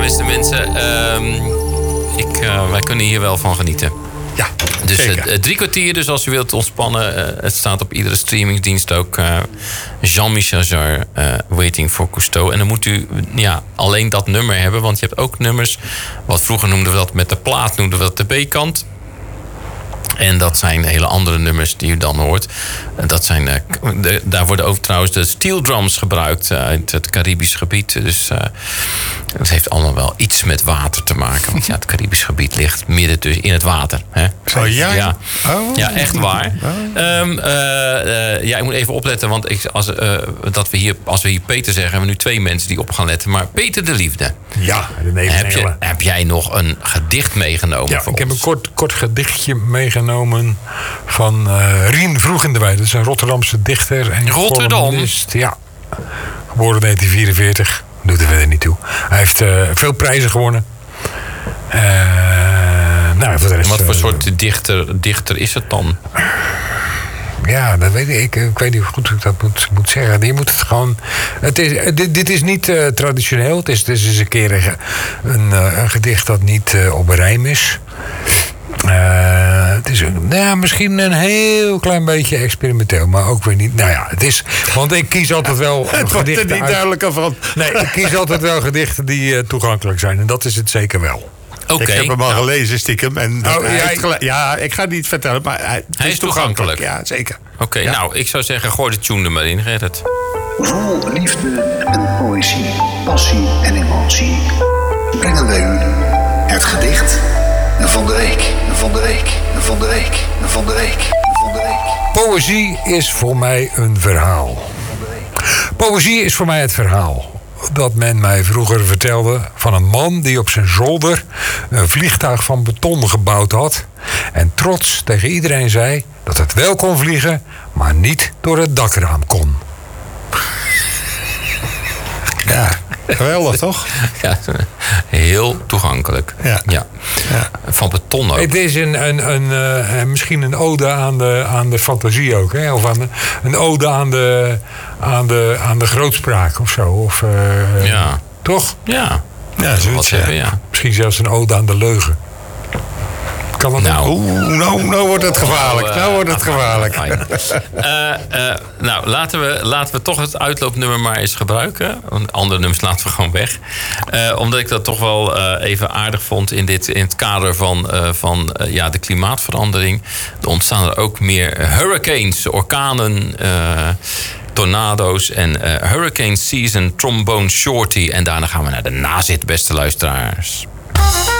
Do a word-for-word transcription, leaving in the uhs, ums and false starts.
beste mensen. Uh, ik, uh, wij kunnen hier wel van genieten. Ja, dus zeker. Uh, drie kwartier, dus als u wilt ontspannen. Uh, het staat op iedere streamingsdienst ook. Uh, Jean-Michel Jarre, uh, Waiting for Cousteau. En dan moet u ja, alleen dat nummer hebben. Want je hebt ook nummers. Wat vroeger noemden we dat met de plaat, noemden we dat de B-kant. En dat zijn hele andere nummers die u dan hoort. Dat zijn, uh, de, daar worden ook trouwens de steel drums gebruikt uh, uit het Caribisch gebied. Dus uh, het heeft allemaal wel iets met water te maken. Want ja, het Caribisch gebied ligt midden dus in het water. Hè? Oh ja? Ja, oh. ja echt waar. Oh. Um, uh, uh, ja, ik moet even opletten. Want ik, als, uh, dat we hier, als we hier Peter zeggen, hebben we nu twee mensen die op gaan letten. Maar Peter de Liefde. Ja, de heb, je, heb jij nog een gedicht meegenomen ja, voor ik ons? heb een kort, kort gedichtje meegenomen van uh, Rien Vroeg in de Weide. Dat is een Rotterdamse dichter en Rotterdam? columnist. Ja, geboren negentien vierenveertig. Doet er verder niet toe. Hij heeft uh, veel prijzen gewonnen. Uh, nou, voor de rest, Wat voor uh, soort dichter, dichter is het dan? Ja, dat weet ik. ik. Ik weet niet hoe goed ik dat moet, moet zeggen. Je moet het gewoon. Het is, dit, dit is niet uh, traditioneel. Het is, het is eens een keer een, een, een gedicht dat niet uh, op een rijm is. Uh, het is een, nou, misschien een heel klein beetje experimenteel, maar ook weer niet. Nou ja, het is. Want ik kies altijd wel. Het wordt er niet uit... duidelijker van. Nee, ik kies altijd wel gedichten die uh, toegankelijk zijn. En dat is het zeker wel. Okay. Ik heb hem al ja. gelezen, stiekem. En oh, hij ja, heeft gele... ja, ik ga het niet vertellen, maar hij, hij is toegankelijk. toegankelijk. Ja, zeker. Oké, okay, ja. nou, ik zou zeggen, gooi de tune er maar in, Gerrit. Vol liefde en poëzie, passie en emotie brengen wij u het gedicht van de week, van de week, van de week, van de week, van de week. Poëzie is voor mij een verhaal. Poëzie is voor mij het verhaal dat men mij vroeger vertelde van een man die op zijn zolder een vliegtuig van beton gebouwd had en trots tegen iedereen zei dat het wel kon vliegen, maar niet door het dakraam kon. Ja, geweldig toch? Ja, heel toegankelijk. Ja. Ja. Ja. Van beton ook. Het is een, een, een, uh, misschien een ode aan de, aan de fantasie ook. Hè? Of aan de, een ode aan de, aan, de, aan de grootspraak of zo. Of, uh, ja. Toch? Ja. Ja, zoiets, ja. Hebben, ja. Misschien zelfs een ode aan de leugen. Kan dat nou, Oeh, nou, nou wordt het gevaarlijk. Nou, uh, nou wordt het gevaarlijk. Uh, uh, nou, laten we, laten we toch het uitloopnummer maar eens gebruiken. Andere nummers laten we gewoon weg. Uh, omdat ik dat toch wel uh, even aardig vond in, dit, in het kader van, uh, van uh, ja, de klimaatverandering. Er ontstaan er ook meer hurricanes, orkanen, uh, tornado's en uh, Hurricane Season, Trombone Shorty. En daarna gaan we naar de nazit, beste luisteraars.